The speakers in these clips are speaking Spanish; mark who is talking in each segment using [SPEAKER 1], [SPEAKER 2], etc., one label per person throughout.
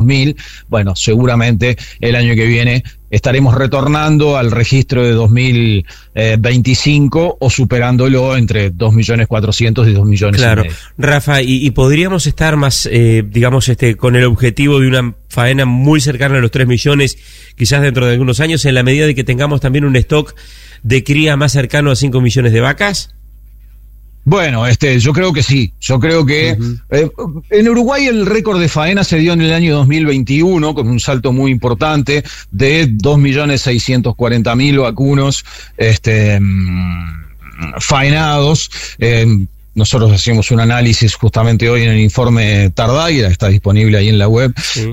[SPEAKER 1] 2.000. Bueno, seguramente el año que viene estaremos retornando al registro de 2025 o superándolo entre 2.400.000 y 2 millones.
[SPEAKER 2] Claro, Rafa, y podríamos estar más, digamos, con el objetivo de una faena muy cercana a los 3 millones, quizás dentro de algunos años, en la medida de que tengamos también un stock de cría más cercano a 5 millones de vacas.
[SPEAKER 1] Bueno, yo creo que sí. Yo creo que en Uruguay el récord de faena se dio en el año 2021 con un salto muy importante de 2.640.000 vacunos faenados. Nosotros hacíamos un análisis justamente hoy en el informe Tardaira, está disponible ahí en la web, sí.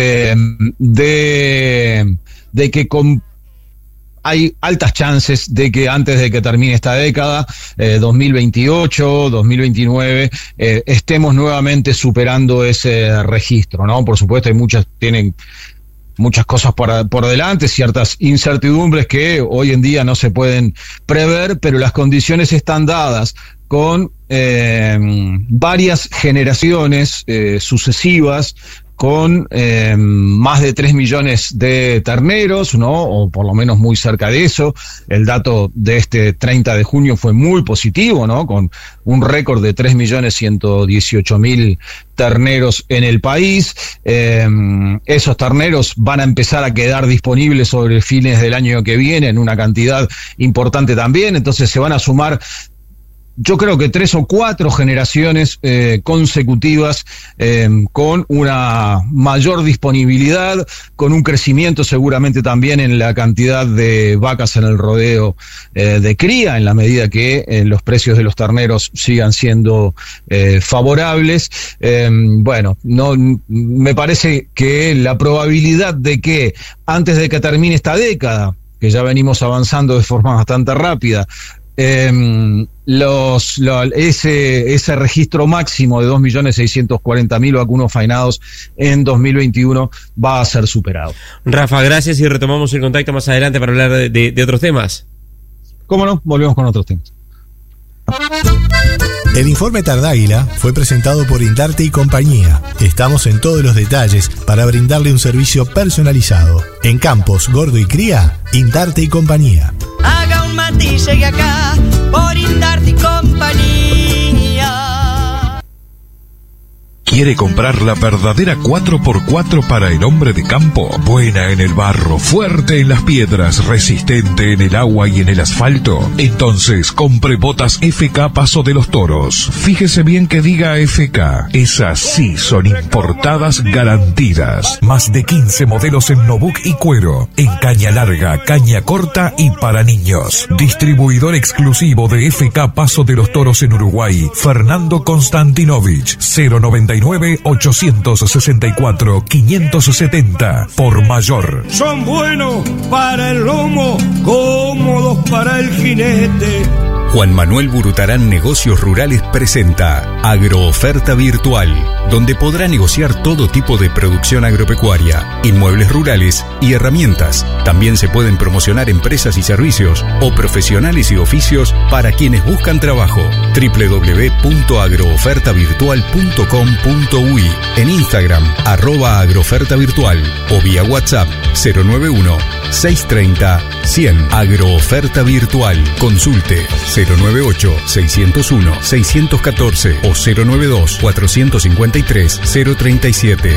[SPEAKER 1] de que hay altas chances de que antes de que termine esta década, 2028, 2029, estemos nuevamente superando ese registro, ¿no? Por supuesto, tienen muchas cosas por delante, ciertas incertidumbres que hoy en día no se pueden prever, pero las condiciones están dadas con varias generaciones sucesivas, con más de 3 millones de terneros, ¿no? O por lo menos muy cerca de eso. El dato de este 30 de junio fue muy positivo, ¿no? Con un récord de 3.118.000 terneros en el país. Esos terneros van a empezar a quedar disponibles sobre fines del año que viene en una cantidad importante también, entonces se van a sumar, yo creo que 3 o 4 generaciones consecutivas con una mayor disponibilidad, con un crecimiento seguramente también en la cantidad de vacas en el rodeo de cría, en la medida que los precios de los terneros sigan siendo favorables. Bueno, me parece que la probabilidad de que antes de que termine esta década, que ya venimos avanzando de forma bastante rápida, ese registro máximo de 2.640.000 vacunos faenados en 2021 va a ser superado.
[SPEAKER 2] Rafa, gracias, y retomamos el contacto más adelante para hablar de otros temas.
[SPEAKER 1] ¿Cómo no? Volvemos con otros temas.
[SPEAKER 3] El informe Tardáguila fue presentado por Indarte y Compañía. Estamos en todos los detalles para brindarle un servicio personalizado. En campos, gordo y cría, Indarte y Compañía.
[SPEAKER 4] Haga un mate y llegue acá por Indarte y Compañía.
[SPEAKER 5] ¿Quiere comprar la verdadera 4x4 para el hombre de campo? Buena en el barro, fuerte en las piedras, resistente en el agua y en el asfalto. Entonces compre botas FK Paso de los Toros. Fíjese bien que diga FK. Esas sí son importadas garantidas. Más de 15 modelos en Nobuk y cuero, en caña larga, caña corta y para niños. Distribuidor exclusivo de FK Paso de los Toros en Uruguay, Fernando Konstantinovich, 099-864-570 por mayor.
[SPEAKER 6] Son buenos para el lomo, cómodos para el jinete.
[SPEAKER 7] Juan Manuel Burutarán Negocios Rurales presenta Agrooferta Virtual, donde podrá negociar todo tipo de producción agropecuaria, inmuebles rurales y herramientas. También se pueden promocionar empresas y servicios o profesionales y oficios para quienes buscan trabajo. www.agroofertavirtual.com.uy, en Instagram @agroofertavirtual o vía WhatsApp 091-630-100. Agrooferta Virtual. Consulte 098-601-614 o 092-453-037.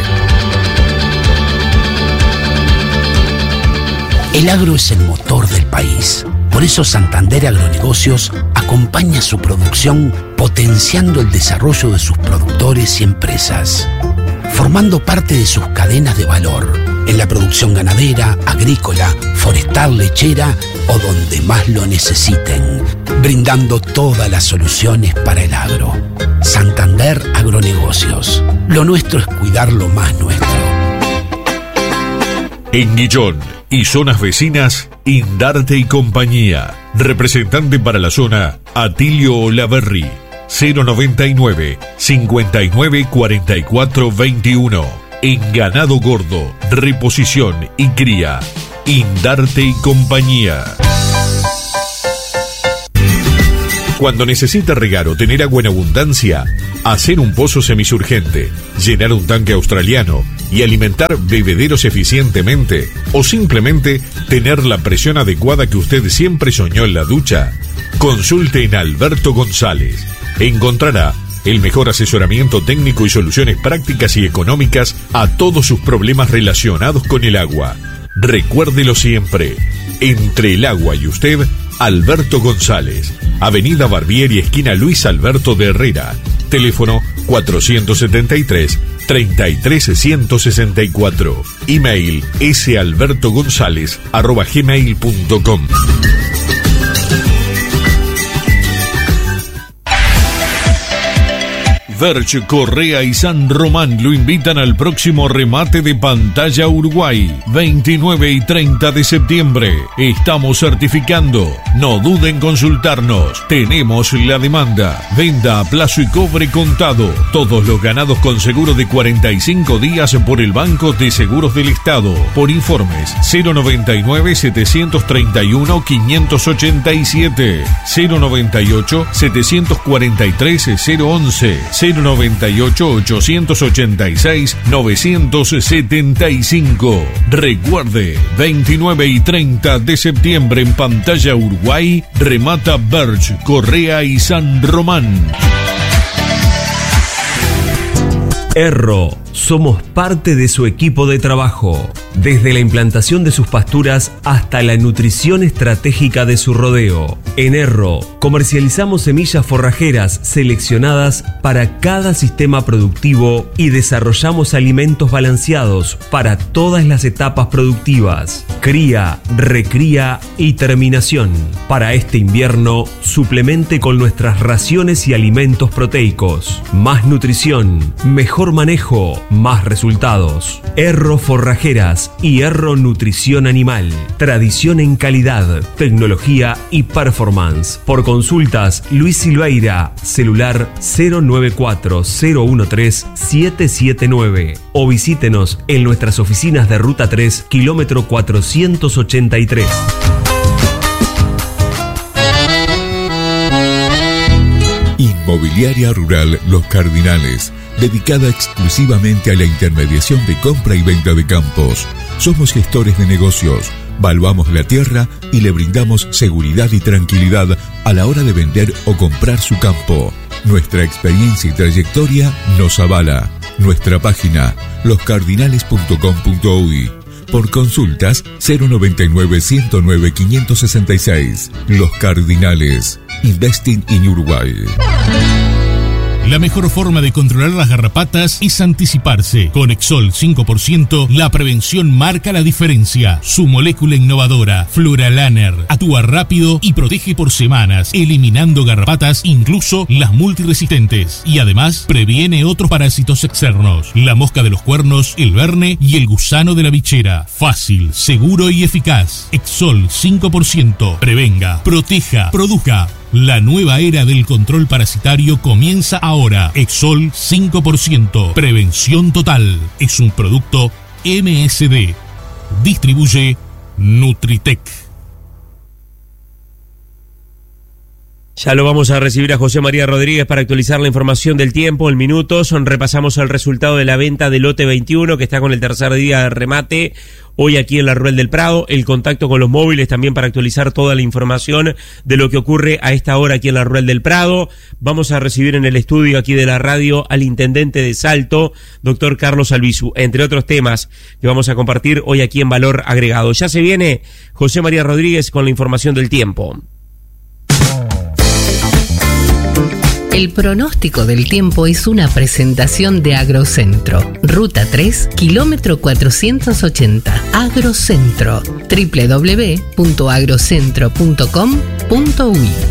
[SPEAKER 8] El agro es el motor del país. Por eso Santander Agronegocios acompaña su producción potenciando el desarrollo de sus productores y empresas, formando parte de sus cadenas de valor en la producción ganadera, agrícola, forestal, lechera o donde más lo necesiten, brindando todas las soluciones para el agro. Santander Agronegocios. Lo nuestro es cuidar lo más nuestro.
[SPEAKER 5] En Guillón y zonas vecinas, Indarte y Compañía. Representante para la zona, Atilio Olaverri. 099-594421. En ganado gordo, reposición y cría, Indarte y Compañía. Cuando necesita regar o tener agua en abundancia, hacer un pozo semisurgente, llenar un tanque australiano y alimentar bebederos eficientemente, o simplemente tener la presión adecuada que usted siempre soñó en la ducha, consulte en Alberto González. Encontrará el mejor asesoramiento técnico y soluciones prácticas y económicas a todos sus problemas relacionados con el agua. Recuérdelo siempre, entre el agua y usted, Alberto González, Avenida Barbieri, esquina Luis Alberto de Herrera, teléfono 473-33164, email salbertogonzalez@gmail.com. Verge, Correa y San Román lo invitan al próximo remate de Pantalla Uruguay, 29 y 30 de septiembre. Estamos certificando. No duden en consultarnos. Tenemos la demanda. Venda a plazo y cobre contado. Todos los ganados con seguro de 45 días por el Banco de Seguros del Estado. Por informes 099-731-587, 098-743-011, 098-886-975. Recuerde, 29 y 30 de septiembre en Pantalla Uruguay, remata Verge, Correa y San Román.
[SPEAKER 9] Erro, somos parte de su equipo de trabajo, desde la implantación de sus pasturas hasta la nutrición estratégica de su rodeo. En Erro, comercializamos semillas forrajeras seleccionadas para cada sistema productivo y desarrollamos alimentos balanceados para todas las etapas productivas: cría, recría y terminación. Para este invierno, suplemente con nuestras raciones y alimentos proteicos. Más nutrición, mejor manejo, más resultados. Erro Forrajeras y Erro Nutrición Animal. Tradición en calidad, tecnología y performance. Por consultas, Luis Silveira, celular 094-013-779. O visítenos en nuestras oficinas de Ruta 3, kilómetro 483.
[SPEAKER 10] Inmobiliaria Rural Los Cardinales, dedicada exclusivamente a la intermediación de compra y venta de campos. Somos gestores de negocios, valuamos la tierra y le brindamos seguridad y tranquilidad a la hora de vender o comprar su campo. Nuestra experiencia y trayectoria nos avala. Nuestra página, loscardinales.com.uy. Por consultas, 099-109-566. Los Cardinales. Investing in Uruguay.
[SPEAKER 11] La mejor forma de controlar las garrapatas es anticiparse. Con Exol 5%, la prevención marca la diferencia. Su molécula innovadora, Fluralaner, actúa rápido y protege por semanas, eliminando garrapatas, incluso las multiresistentes. Y además, previene otros parásitos externos: la mosca de los cuernos, el verne y el gusano de la bichera. Fácil, seguro y eficaz. Exol 5%. Prevenga, proteja, produzca. La nueva era del control parasitario comienza ahora. Exol 5%. Prevención total. Es un producto MSD. Distribuye Nutritec.
[SPEAKER 2] Ya lo vamos a recibir a José María Rodríguez para actualizar la información del tiempo en minutos. Repasamos el resultado de la venta del lote 21, que está con el tercer día de remate hoy aquí en la Rural del Prado. El contacto con los móviles también para actualizar toda la información de lo que ocurre a esta hora aquí en la Rural del Prado. Vamos a recibir en el estudio aquí de la radio al intendente de Salto, doctor Carlos Albizu, entre otros temas que vamos a compartir hoy aquí en Valor Agregado. Ya se viene José María Rodríguez con la información del tiempo.
[SPEAKER 12] El pronóstico del tiempo es una presentación de Agrocentro. Ruta 3, kilómetro 480. Agrocentro. www.agrocentro.com.uy.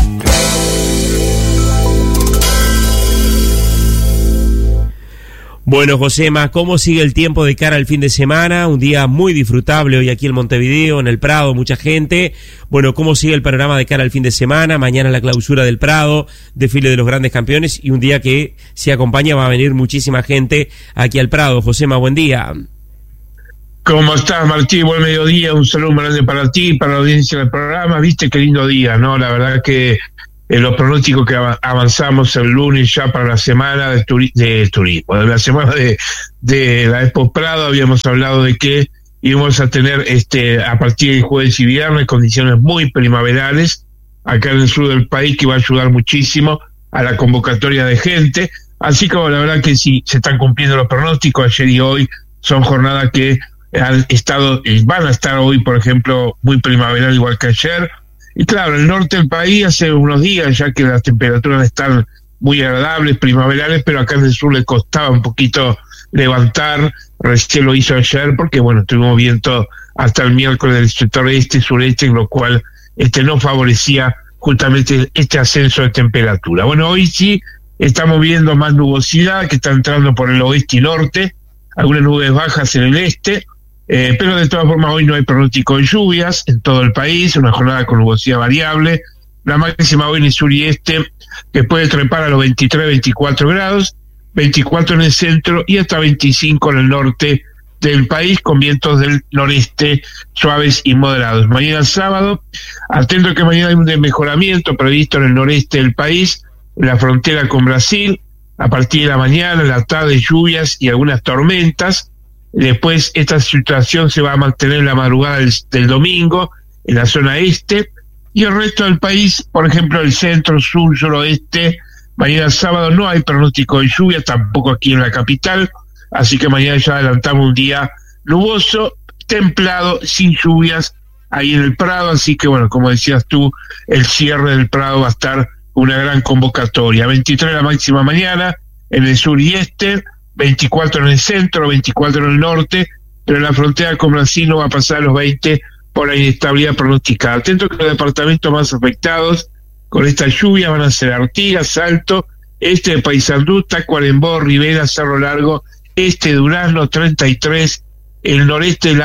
[SPEAKER 2] Bueno, Josema, ¿cómo sigue el tiempo de cara al fin de semana? Un día muy disfrutable hoy aquí en Montevideo, en el Prado, mucha gente. Bueno, ¿cómo sigue el panorama de cara al fin de semana? Mañana la clausura del Prado, desfile de los grandes campeones y un día que se acompaña, va a venir muchísima gente aquí al Prado. Josema, buen día.
[SPEAKER 13] ¿Cómo estás, Martín? Buen mediodía, un saludo grande para ti, para la audiencia del programa. Viste qué lindo día, ¿no? La verdad que los pronósticos que avanzamos el lunes ya para la semana de turismo. De la semana de la Expo Prado habíamos hablado de que íbamos a tener a partir de jueves y viernes condiciones muy primaverales acá en el sur del país, que va a ayudar muchísimo a la convocatoria de gente. Así como la verdad que sí se están cumpliendo los pronósticos. Ayer y hoy son jornadas que van a estar hoy, por ejemplo, muy primaveral igual que ayer. Y claro, en el norte del país hace unos días ya que las temperaturas están muy agradables, primaverales, pero acá en el sur le costaba un poquito levantar. Recién lo hizo ayer porque, bueno, tuvimos viento hasta el miércoles del sector sureste, en lo cual no favorecía justamente este ascenso de temperatura. Bueno, hoy sí estamos viendo más nubosidad que está entrando por el oeste y norte, algunas nubes bajas en el este, pero de todas formas hoy no hay pronóstico de lluvias en todo el país, una jornada con nubosidad variable, la máxima hoy en el sur y este que puede trepar a los 23, 24 grados, 24 en el centro y hasta 25 en el norte del país, con vientos del noreste suaves y moderados. Mañana sábado, atento que mañana hay un mejoramiento previsto en el noreste del país, en la frontera con Brasil, a partir de la mañana, en la tarde, lluvias y algunas tormentas. Después esta situación se va a mantener en la madrugada del domingo, en la zona este, y el resto del país, por ejemplo, el centro, sur, suroeste, mañana sábado no hay pronóstico de lluvia, tampoco aquí en la capital, así que mañana ya adelantamos un día nuboso, templado, sin lluvias ahí en el Prado, así que bueno, como decías tú, el cierre del Prado va a estar una gran convocatoria. 23 la máxima mañana en el sur y este, 24 en el centro, 24 en el norte, pero en la frontera con Brasil no va a pasar a los 20 por la inestabilidad pronosticada. Atento que los departamentos más afectados con esta lluvia van a ser Artigas, Salto, este de Paysandú, Tacuarembó, Rivera, Cerro Largo, este Durazno, 33, el norte de La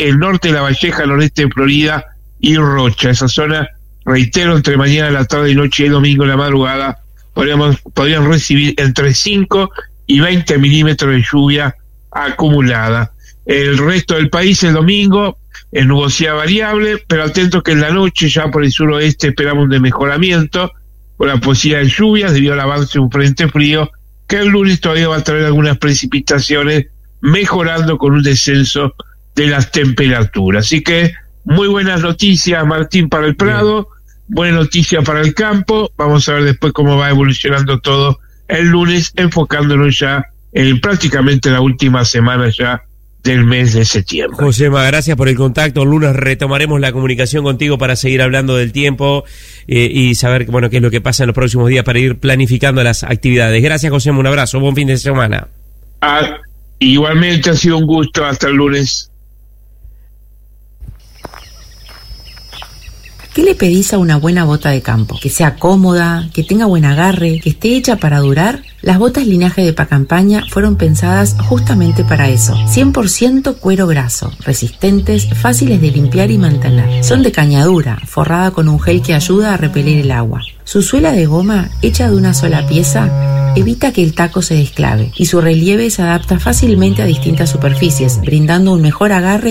[SPEAKER 13] Valleja, el noreste de Florida y Rocha. Esa zona, reitero, entre mañana, la tarde y noche y domingo en la madrugada podrían recibir entre 5 y 20 milímetros de lluvia acumulada. El resto del país el domingo en nubosidad variable, pero atento que en la noche ya por el suroeste esperamos un mejoramiento con la posibilidad de lluvias debido al avance de un frente frío que el lunes todavía va a traer algunas precipitaciones, mejorando con un descenso de las temperaturas. Así que muy buenas noticias, Martín, para el Prado, buena noticia para el campo. Vamos a ver después cómo va evolucionando todo el lunes, enfocándonos ya en prácticamente la última semana ya del mes de septiembre.
[SPEAKER 2] Josema, gracias por el contacto. El lunes retomaremos la comunicación contigo para seguir hablando del tiempo y saber qué es lo que pasa en los próximos días para ir planificando las actividades. Gracias, Josema, un abrazo, buen fin de semana.
[SPEAKER 13] Igualmente ha sido un gusto, hasta el lunes.
[SPEAKER 14] ¿Qué le pedís a una buena bota de campo? Que sea cómoda, que tenga buen agarre, que esté hecha para durar. Las botas Linaje de Pacampaña fueron pensadas justamente para eso. 100% cuero graso, resistentes, fáciles de limpiar y mantener. Son de cañadura, forrada con un gel que ayuda a repeler el agua. Su suela de goma, hecha de una sola pieza, evita que el taco se desclave y su relieve se adapta fácilmente a distintas superficies, brindando un mejor agarre